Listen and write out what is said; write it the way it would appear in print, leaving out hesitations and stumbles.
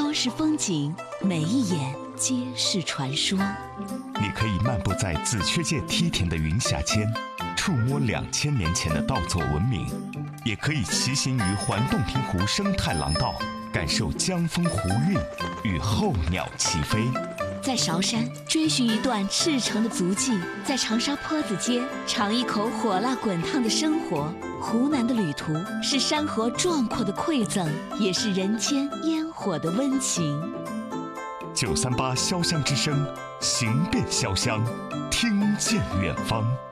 光是风景，每一眼皆是传说。 你可以漫步在紫雀界梯田的云霞间，触摸2000年前的稻作文明；也可以骑行于环洞庭湖生态廊道，感受江风湖韵与候鸟齐飞。 在韶山追寻一段赤诚的足迹，在长沙坡子街尝一口火辣滚烫的生活。湖南的旅途是山河壮阔的馈赠，也是人间烟火的温情。 938潇湘之声，行遍潇湘，听见远方。